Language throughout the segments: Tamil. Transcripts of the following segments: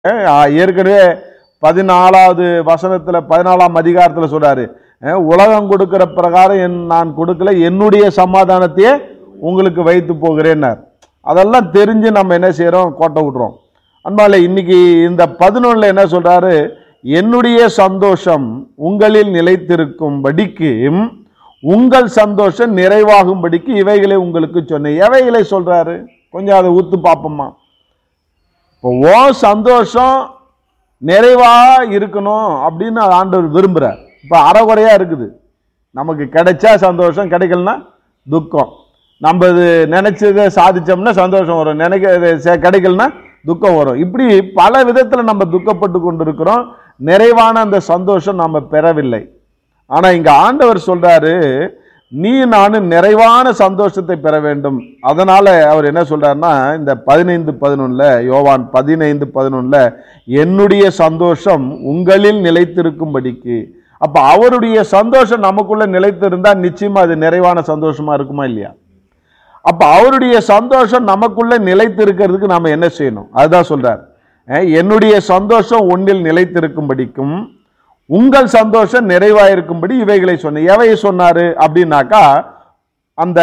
ஏற்கனவே 14வது வசனத்துல 14ஆம் அதிகாரத்துல சொல்றாரு, உலகம் கொடுக்கிற பிரகாரம் நான் கொடுக்கல, என்னுடைய சமாதானத்தையே உங்களுக்கு வைத்து போகிறேன்னார். அதெல்லாம் தெரிஞ்சு நம்ம என்ன செய்யறோம், கோட்டை விடுறோம். அன்பாலே இன்னைக்கு இந்த 11 என்ன சொல்றாரு, என்னுடைய சந்தோஷம் உங்களில் நிலைத்திருக்கும்படிக்கு உங்கள் சந்தோஷம் நிறைவாகும்படிக்கு இவைகளை உங்களுக்கு சொன்னேன். எவைகளை சொல்றாரு, கொஞ்சம் அதை ஊத்து பார்ப்போமா. இப்போ ஓ சந்தோஷம் நிறைவா இருக்கணும் அப்படின்னு ஆண்டவர் விரும்புறார். இப்ப அறகுறையா இருக்குது, நமக்கு கிடைச்சா சந்தோஷம், கிடைக்கலன்னா துக்கம். நம்ம நினைச்சதை சாதிச்சோம்னா சந்தோஷம் வரும், கிடைக்கலன்னா துக்கம் வரும். இப்படி பல விதத்துல நம்ம துக்கப்பட்டு கொண்டிருக்கிறோம், நிறைவான அந்த சந்தோஷம் நம்ம பெறவில்லை. ஆனா இங்க ஆண்டவர் சொல்றாரு, நீ நானும் நிறைவான சந்தோஷத்தை பெற வேண்டும். அதனால அவர் என்ன சொல்றாருன்னா, இந்த 15:11 யோவான் 15:11 என்னுடைய சந்தோஷம் உங்களில் நிலைத்திருக்கும்படிக்கு. அப்ப அவருடைய சந்தோஷம் நமக்குள்ள நிலைத்திருந்தா நிச்சயமா அது நிறைவான சந்தோஷமா இருக்குமா இல்லையா? அப்ப அவருடைய சந்தோஷம் நமக்குள்ள நிலைத்திருக்கிறதுக்கு நாம என்ன செய்யணும், அதுதான் சொல்றார். என்னுடைய சந்தோஷம் ஒன்றில் நிலைத்திருக்கும்படிக்கும் உங்கள் சந்தோஷம் நிறைவாயிருக்கும்படி இவைகளை சொன்ன. எவை சொன்னாரு அப்படின்னாக்கா, அந்த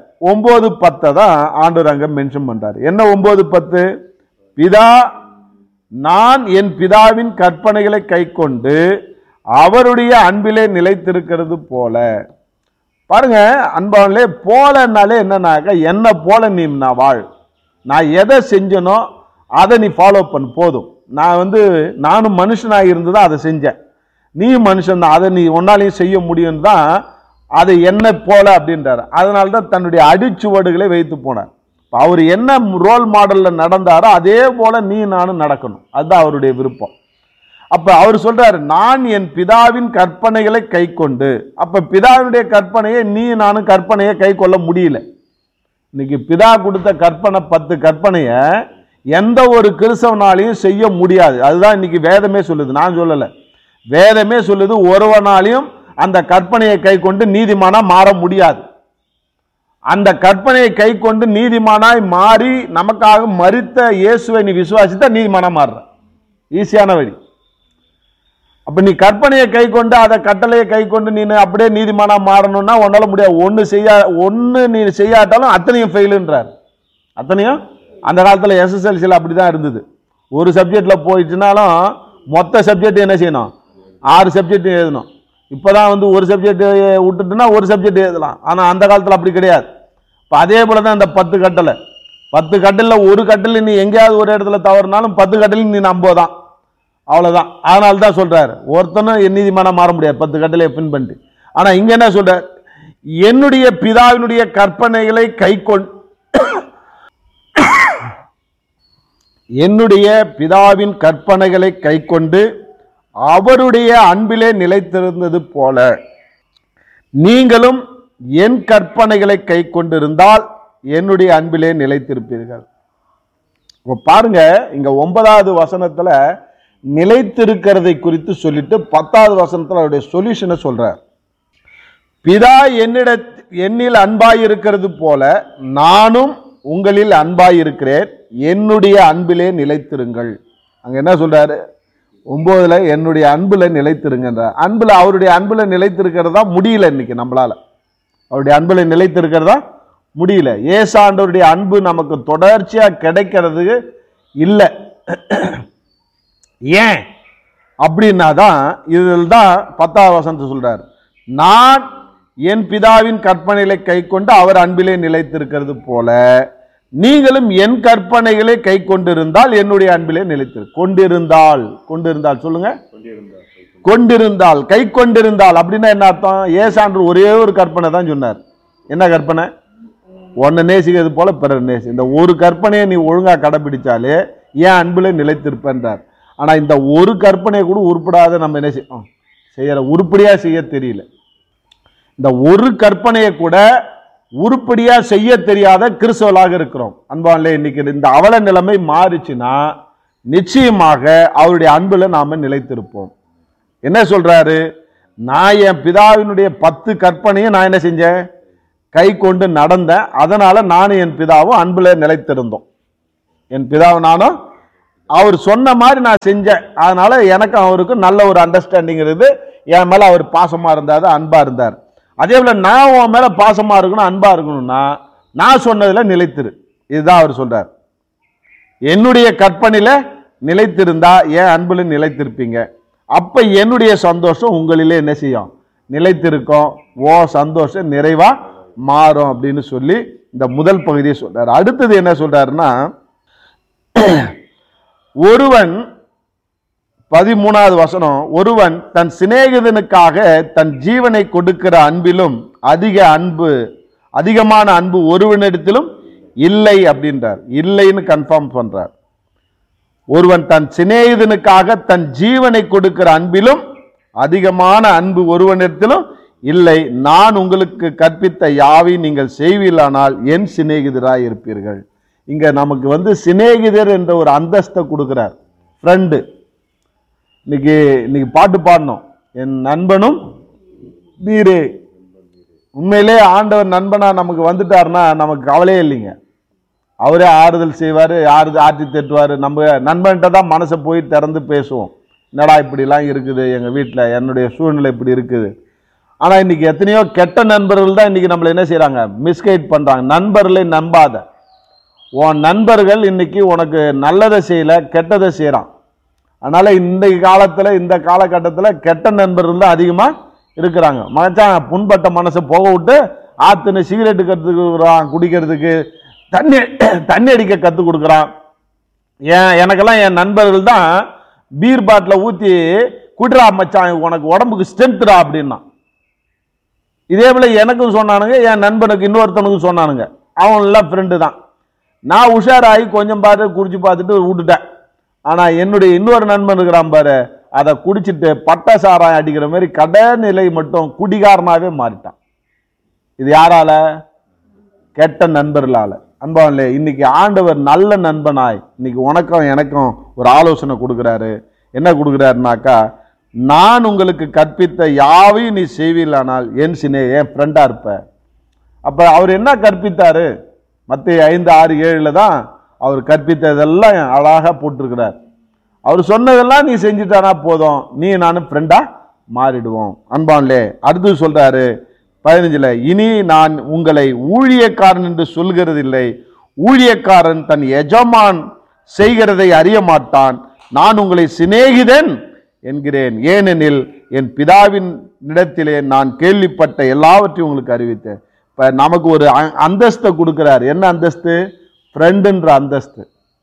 9:10 தான் ஆண்டவர் அங்க மென்ஷன் பண்றாரு. என்ன 9:10? பிதா நான் என் பிதாவின் கற்பனைகளை கை கொண்டு அவருடைய அன்பிலே நிலைத்திருக்கிறது போல. பாருங்க அன்பானே, போலனாலே என்னன்னாக்கா, என்ன போல நீ நான் வாழ், நான் எதை செஞ்சனோ அதை நீ ஃபாலோ பண்ண போதும். நானும் மனுஷனாக இருந்துதான் அதை செஞ்சேன், நீ மனுஷன் தான், அதை நீ ஒன்னாலையும் செய்ய முடியும் தான், அதை என்ன போல அப்படின்றார். அதனால்தான் தன்னுடைய அடிச்சுவடுகளை வைத்து போனார். அவர் என்ன ரோல் மாடல்ல நடந்தாரோ அதே போல நீ நானும் நடக்கணும், அதுதான் அவருடைய விருப்பம். அப்ப அவர் சொல்றாரு, நான் என் பிதாவின் கற்பனைகளை கை கொண்டு. அப்ப பிதாவினுடைய கற்பனையை நீ நானும் கற்பனையை கை கொள்ள முடியல. இன்னைக்கு பிதா கொடுத்த கற்பனை 10 கற்பனைய எந்த ஒரு கிறிஸ்தவனாலையும் செய்ய முடியாது. அதுதான் இன்னைக்கு வேதமே சொல்லுது, நான் சொல்லல. வேதமே சொல்லுது, ஒருவனாலையும் அந்த கற்பனையை கை கொண்டு நீதிமானா மாற முடியாது. அந்த கற்பனையை கை கொண்டு நீதிமானாய் மாறி நமக்காக மரித்த இயேசுவை நீ விசுவாசித்தா நீதிமானா மாறுற ஈஸியான வழி. அப்ப நீ கற்பனையை கை கொண்டு அதை கட்டளையை கை கொண்டு நீ அப்படியே நீதிமானா மாறணும்னா உன்னால முடியாது. ஒன்னு நீ செய்யாட்டாலும் அத்தனையும் ஃபெயிலுன்றார். அத்தனையும் அந்த காலத்துல SSLCல அப்படிதான் இருந்தது. ஒரு சப்ஜெக்ட்ல போயிடுச்சுனாலும் மொத்த சப்ஜெக்ட் என்ன செய்யணும், 6 சப்ஜெக்ட் எழுதணும். இப்பதான் ஒரு சப்ஜெக்ட் விட்டுட்டுனா ஒரு சப்ஜெக்ட் எழுதலாம். ஆனா அந்த காலத்துல அப்படி கிடையாது. அதே போலதான் இந்த 10 கட்டளை. 10 கட்டளை ஒரு கட்டளை நீ எங்கேயாவது ஒரு இடத்துல தவறுனாலும் 10 கட்டளை நீ நம்பதான், அவ்வளவுதான். அதனால தான் சொல்றாரு, ஒருத்தனும் நீதிமானா மாற முடியாது 10 கட்டளையை பின் பண்ணிட்டு. ஆனா இங்க என்ன சொல்ற, என்னுடைய பிதாவினுடைய கற்பனைகளை கை கொண்டு, என்னுடைய பிதாவின் கற்பனைகளை கை கொண்டு அவருடைய அன்பிலே நிலைத்திருந்தது போல நீங்களும் என் கற்பனைகளை கை கொண்டிருந்தால் என்னுடைய அன்பிலே நிலைத்திருப்பீர்கள். பாருங்க, இங்க 9வது வசனத்துல நிலைத்திருக்கிறதை குறித்து சொல்லிட்டு 10வது வசனத்துல அவருடைய சொல்யூஷனை சொல்றார். பிதா என்னில் அன்பாயிருக்கிறது போல நானும் உங்களில் அன்பாயிருக்கிறேன், என்னுடைய அன்பிலே நிலைத்திருங்கள். அங்க என்ன சொல்றாரு, 9ல என்னுடைய அன்புல நிலைத்திருங்கன்ற. அன்புல, அவருடைய அன்புல நிலைத்திருக்கிறதா முடியல. இன்னைக்கு நம்மளால அவருடைய அன்புல நிலைத்திருக்கிறதா முடியல. ஏசாண்டவருடைய அன்பு நமக்கு தொடர்ச்சியா கிடைக்கிறது இல்லை. ஏன் அப்படின்னா தான் இதில் தான் 10வது வசனத்தை சொல்றார், நான் என் பிதாவின் கற்பனைகளை கை கொண்டு அவர் அன்பிலே நிலைத்திருக்கிறது போல நீங்களும் என் கற்பனைகளை கை கொண்டிருந்தால் என்னுடைய அன்பிலே கொண்டிருந்தால் சொல்லுங்க, கொண்டிருந்தால் கை கொண்டிருந்தால் அப்படின்னா என்ன அர்த்தம்? ஏசாண்டு ஒரே ஒரு கற்பனை தான் சொன்னார். என்ன கற்பனை? உன்னை நேசிக்கிறது போல பிறர் நேசி. இந்த ஒரு கற்பனையை நீ ஒழுங்கா கடைபிடிச்சாலே ஏன் அன்புல நிலைத்திருப்பேன்றார். ஆனா இந்த ஒரு கற்பனையை கூட உருப்படாத நம்ம என்ன செய்யற, உருப்படியா செய்ய தெரியல. இந்த ஒரு கற்பனையை கூட உருப்படியா செய்ய தெரியாத கிறிஸ்தவர்களாக இருக்கிறோம். அன்பானே, இன்னைக்கு இந்த அவல நிலைமை மாறிச்சுன்னா நிச்சயமாக அவருடைய அன்புல நாம நிலைத்திருப்போம். என்ன சொல்றாரு, நான் என் பிதாவினுடைய 10 கற்பனையை நான் என்ன செஞ்சேன், கை கொண்டு நடந்தேன். அதனால நானும் என் பிதாவும் அன்புல நிலைத்திருந்தோம். என் பிதாவும் நானும் அவர் சொன்ன மாதிரி நான் செஞ்சேன், அதனால எனக்கும் அவருக்கும் நல்ல ஒரு அண்டர்ஸ்டாண்டிங் இருக்குது. என் மேல அவர் பாசமா இருந்தாரு, அன்பா இருந்தார். அதே போல நான் உன் மேல பாசமா இருக்கணும், அன்பா இருக்கணும்னா நான் சொன்னதுல நிலைத்திரு. இதுதான் அவர் சொல்றார். என்னுடைய கற்பனையில நிலைத்திருந்தா என் அன்புல நிலைத்திருப்பீங்க. அப்ப என்னுடைய சந்தோஷம் உங்களிலே என்ன செய்யும்? நிலைத்திருக்கும். ஓ சந்தோஷம் நிறைவா மாறும் அப்படின்னு சொல்லி இந்த முதல் பகுதியை சொல்றாரு. அடுத்தது என்ன சொல்றாருன்னா, ஒருவன் 13வது வசனம், ஒருவன் தன் சிநேகிதனுக்காக தன் ஜீவனை கொடுக்கிற அன்பிலும் அதிகமான அன்பு ஒருவனிடத்திலும் இல்லை அப்படின்றார். இல்லைன்னு கன்ஃபார்ம் பண்றார். ஒருவன் தன் சிநேகிதனுக்காக தன் ஜீவனை கொடுக்கிற அன்பிலும் அதிகமான அன்பு ஒருவனிடத்திலும் இல்லை. நான் உங்களுக்கு கற்பித்த யாவை நீங்கள் செய்வீர்களானால் என் சிநேகிதராய் இருப்பீர்கள். இங்க நமக்கு சிநேகிதர் என்ற ஒரு அந்தஸ்தை கொடுக்கிறார். ஃப்ரெண்டு. இன்னைக்கு பாட்டு பாடணும், என் நண்பனும் நீரே. உண்மையிலே ஆண்டவர் நண்பனா நமக்கு வந்துட்டாருன்னா நமக்கு கவலையே இல்லைங்க. அவரே ஆறுதல் செய்வார், ஆற்றி தட்டுவார். நம்ம நண்பன்கிட்ட தான் மனசை போய் திறந்து பேசுவோம். என்னடா இப்படிலாம் இருக்குது எங்கள் வீட்டில், என்னுடைய சூழ்நிலை இப்படி இருக்குது. ஆனால் இன்னைக்கு எத்தனையோ கெட்ட நண்பர்கள் தான் இன்னைக்கு நம்மளை என்ன செய்கிறாங்க? மிஸ்கைட் பண்ணுறாங்க. நண்பர்களை நம்பாத. உன் நண்பர்கள் இன்னைக்கு உனக்கு நல்லதை செய்யலை, கெட்டதை செய்கிறான். அதனால் இந்த காலத்தில், இந்த காலகட்டத்தில் கெட்ட நண்பர்கள் தான் அதிகமாக இருக்கிறாங்க. மச்சான் புண்பட்ட மனசை போக விட்டு ஆற்றுன்னு சிகரெட்டு கற்றுக்கிறான், குடிக்கிறதுக்கு தண்ணி அடிக்க கற்றுக் கொடுக்குறான். எனக்கெல்லாம் என் நண்பர்கள் தான் பீர் பாட்டில் ஊற்றி குடிரா மச்சான், உனக்கு உடம்புக்கு ஸ்ட்ரென்த்ரா அப்படின்னா. இதே போல எனக்கும் சொன்னானுங்க, என் நண்பனுக்கு இன்னொருத்தனுக்கும் சொன்னானுங்க. அவன் எல்லாம் ஃப்ரெண்டு தான். நான் உஷாராகி கொஞ்சம் பார்த்து குடிச்சு பார்த்துட்டு விட்டுட்டேன். ஆனால் என்னுடைய இன்னொரு நண்பன் இருக்கிறான் பாரு, அதை குடிச்சிட்டு பட்ட சாராயம் அடிக்கிற மாதிரி கடைநிலை மட்டும் குடிகாரனாகவே மாறிட்டான். இது யாரால? கெட்ட நண்பர்களால. அன்பாவிலே, இன்னைக்கு ஆண்டவர் நல்ல நண்பனாய் இன்னைக்கு உனக்கும் எனக்கும் ஒரு ஆலோசனை கொடுக்குறாரு. என்ன கொடுக்குறாருனாக்கா, நான் உங்களுக்கு கற்பித்த யாவையும் நீ செய்வீர்களானால் என் ஃப்ரெண்டா இருப்ப. அப்ப அவர் என்ன கற்பித்தாரு? மத்தேயு 5:6-7 தான் அவர் கற்பித்ததெல்லாம் அழகா போட்டிருக்கிறார். அவர் சொன்னதெல்லாம் நீ செஞ்சுட்டானா போதும், நீ நானும் ஃப்ரெண்டா மாறிடுவோம். அன்பான்லே, அடுத்து சொல்றாரு 15, இனி நான் உங்களை ஊழியக்காரன் என்று சொல்கிறது இல்லை, ஊழியக்காரன் தன் எஜமான் செய்கிறதை அறிய மாட்டான். நான் உங்களை சிநேகிதன் என்கிறேன், ஏனெனில் என் பிதாவின் இடத்திலே நான் கேள்விப்பட்ட எல்லாவற்றையும் உங்களுக்கு அறிவித்தேன். இப்ப நமக்கு ஒரு அந்தஸ்தை கொடுக்கிறார். என்ன அந்தஸ்து? ஃப்ரெண்டுன்ற அந்தஸ்து.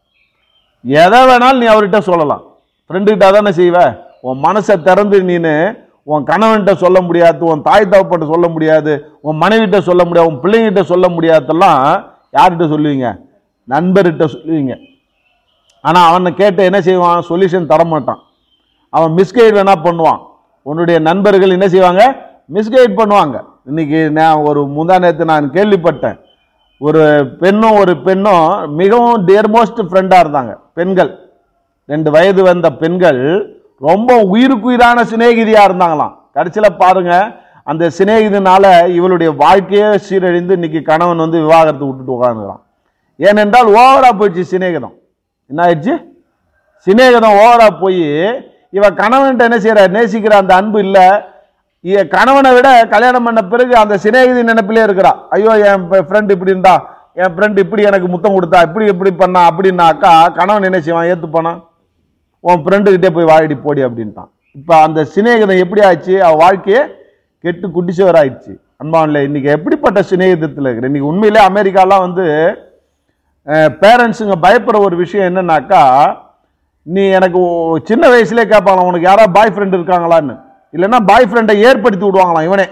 எதை வேணாலும் நீ அவர்கிட்ட சொல்லலாம். ஃப்ரெண்டுகிட்ட தானே செய்வ. உன் மனசை திறந்து நீனு உன் கணவன்கிட்ட சொல்ல முடியாது, உன் தாய் தகப்பன்கிட்ட சொல்ல முடியாது, உன் மனைவிட்ட சொல்ல முடியாது, உன் பிள்ளைங்கிட்ட சொல்ல முடியாதெல்லாம் யார்கிட்ட சொல்லுவீங்க? நண்பர்கிட்ட சொல்லுவீங்க. ஆனால் அவனை கேட்டு என்ன செய்வான்? சொல்யூஷன் தரமாட்டான். அவன் மிஸ்கைட் வேணா பண்ணுவான். உன்னுடைய நண்பர்கள் என்ன செய்வாங்க? மிஸ்கைட் பண்ணுவாங்க. இன்னைக்கு நான் ஒரு முந்தா நேரத்து நான் கேள்விப்பட்டேன், ஒரு பெண்ணும் மிகவும் டியர்மோஸ்ட் ஃப்ரெண்டாக இருந்தாங்க. பெண்கள் 2 வயது வந்த பெண்கள் ரொம்ப உயிருக்குயிரான சிநேகிதியா இருந்தாங்களாம். கடைசியில் பாருங்க, அந்த சிநேகிதனால இவளுடைய வாழ்க்கையே சீரழிந்து இன்னைக்கு கணவன் விவாகரத்து விட்டுட்டு உட்காந்துக்கிறான். ஏனென்றால் ஓவரா போயிடுச்சு சிநேகிதம். என்ன ஆயிடுச்சு? சிநேகிதம் ஓவரா போய் இவ கணவன்கிட்ட என்ன செய்யற? நேசிக்கிற அந்த அன்பு இல்ல. கணவனை விட கல்யாணம் பண்ண பிறகு அந்த சிநேகிதி நினைப்பிலே இருக்கிறா. ஐயோ, என் ஃப்ரெண்ட் இப்படி இருந்தா, என் ஃப்ரெண்ட் இப்படி எனக்கு முத்தம் கொடுத்தா, இப்படி பண்ணா அப்படின்னாக்கா கணவன் என்ன செய்வான்? ஏத்துப்பானா? உன் ஃப்ரெண்டுகிட்டே போய் வாழடி போடி அப்படின்ட்டான். இப்போ அந்த சிநேகிதம் எப்படி ஆயிடுச்சு? அவ வாழ்க்கையே கெட்டு குட்டிச்சவர் ஆயிடுச்சு. அன்பான்ல, இன்னைக்கு எப்படிப்பட்ட சிநேகிதத்தில் இருக்கிற? இன்னைக்கு உண்மையிலே அமெரிக்காலாம் பேரண்ட்ஸுங்க பயப்படுற ஒரு விஷயம் என்னன்னாக்கா, நீ எனக்கு சின்ன வயசுலேயே கேட்பாங்களாம், உனக்கு யாராவது பாய் ஃப்ரெண்ட் இருக்காங்களான்னு. இல்லைன்னா பாய் ஃப்ரெண்டை ஏற்படுத்தி விடுவாங்களாம் இவனே.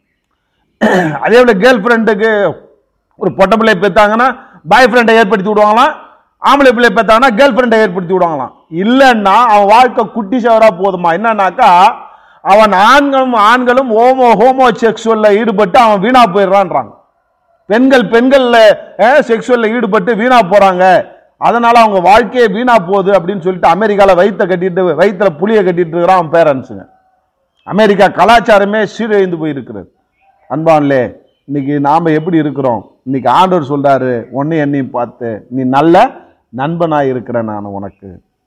அதே போல கேர்ள் ஃப்ரெண்டுக்கு ஒரு பொட்ட பிள்ளை பெற்றாங்கன்னா பாய் ஃப்ரெண்டை ஏற்படுத்தி விடுவாங்களாம், ஆம்பளை பிள்ளை பெற்றாங்கன்னா கேர்ள் ஃப்ரெண்டை ஏற்படுத்தி விடுவாங்களாம். இல்லைன்னா அவன் வாழ்க்கை குட்டி சவரா போதுமா? என்னன்னாக்கா, அவன் ஆண்களும் ஹோமோ செக்ஸுவல்ல ஈடுபட்டு அவன் வீணா போயிடுறான்றாங்க. பெண்கள் செக்ஸுவல்ல ஈடுபட்டு வீணா போறாங்க, அதனால அவங்க வாழ்க்கையை வீணா போகுது அப்படின்னு சொல்லிட்டு அமெரிக்கால வயிற்றுல புளிய கட்டிட்டு இருக்கிறான் அவன் பேரண்ட்ஸுங்க. அமெரிக்கா கலாச்சாரமே சீரழிந்து போயிருக்கிறது. அன்பான்லே, இன்னைக்கு நாம எப்படி இருக்கிறோம்? இன்னைக்கு ஆண்டவர் சொல்றாரு, ஒன்னையும் என்னையும் பார்த்து, நீ நல்ல நண்பனாய் இருக்கிற நான் உனக்கு.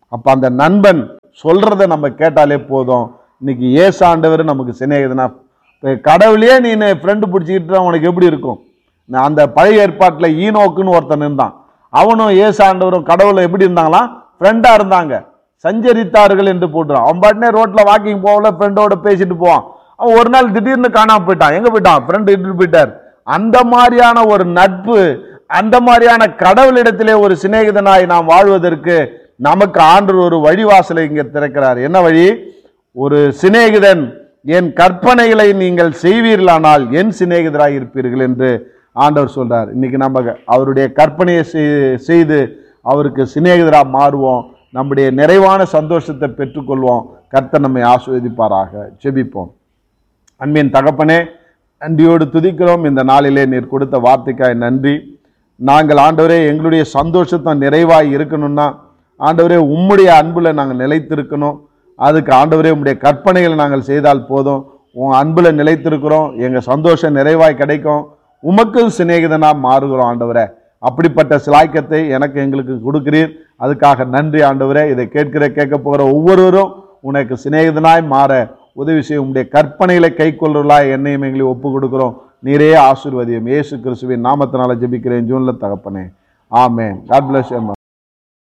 அப்ப அந்த நண்பன் சொல்றத நம்ம கேட்டாலே போதும். இன்னைக்கு இயேசு ஆண்டவர் நமக்கு சிநேகிதனா. கடவுளையே நீ ஃப்ரெண்டு பிடிச்சிக்கிட்டு உனக்கு எப்படி இருக்கும்? அந்த பழைய ஏற்பாட்டில் ஈனோக்குன்னு ஒருத்தன் இருந்தான். அவனும் இயேசு ஆண்டவரும் கடவுளை எப்படி இருந்தாங்களாம்? ஃப்ரெண்டா இருந்தாங்க. சஞ்சரித்தார்கள் என்று போட்டுறான். அவன் பாட்டுனே ரோட்ல வாக்கிங் போகல, ஃப்ரெண்டோட பேசிட்டு போவான். அவன் ஒரு நாள் திடீர்னு காணாம போயிட்டான். எங்க போயிட்டான்? ஃப்ரெண்டு இட்டு போயிட்டார். அந்த மாதிரியான ஒரு நட்பு, அந்த மாதிரியான கடவுளிடத்திலே ஒரு சிநேகிதனாய் நாம் வாழ்வதற்கு நமக்கு ஆண்டவர் ஒரு வழிவாசலை இங்க திறக்கிறார். என்ன வழி? ஒரு சிநேகிதன், என் கற்பனைகளை நீங்கள் செய்வீர்களானால் என் சிநேகிதராய் இருப்பீர்கள் என்று ஆண்டவர் சொல்றார். இன்னைக்கு நம்ம அவருடைய கற்பனையை செய்து அவருக்கு சிநேகிதராக மாறுவோம். நம்முடைய நிறைவான சந்தோஷத்தை பெற்றுக்கொள்வோம். கர்த்தர் நம்மை ஆசீர்வதிப்பாராக. ஜெபிப்போம். அன்பின் தகப்பனே, நன்றியோடு துதிக்கிறோம். இந்த நாளிலே நீர் கொடுத்த வார்த்தைக்காய் நன்றி. நாங்கள் ஆண்டவரே எங்களுடைய சந்தோஷத்தை நிறைவாய் இருக்கணும்னா ஆண்டவரே உம்முடைய அன்புல நாங்கள் நிலைத்திருக்கணும். அதுக்கு ஆண்டவரே உம்முடைய கற்பனைகளை நாங்கள் செய்தால் போதும். உன் அன்புல நிலைத்திருக்கிறோம், எங்கள் சந்தோஷம் நிறைவாய் கிடைக்கும். உமக்கு சிநேகிதனா மாறுகிறோம் ஆண்டவரே. அப்படிப்பட்ட சிலாய்க்கத்தை எனக்கு எங்களுக்கு கொடுக்கிறீர். அதுக்காக நன்றி ஆண்டவரே. இதை கேட்க போகிற ஒவ்வொருவரும் உனக்கு சிநேகிதனாய் மாற உதவி செய்யும். உம்முடைய கற்பனைகளை கை கொள்றலாய் என்னையும் எங்களையும் ஒப்பு கொடுக்கிறோம். நீரே ஆசீர்வதியும். இயேசு கிறிஸ்துவின் நாமத்தினால ஜெபிக்கிறேன் ஜூன்ல தகப்பனே. ஆமென். God bless you.